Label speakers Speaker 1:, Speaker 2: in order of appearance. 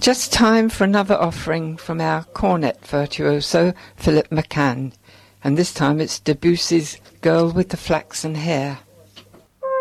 Speaker 1: Just time for another offering from our cornet virtuoso, Philip McCann. And this time it's Debussy's Girl with the Flaxen Hair.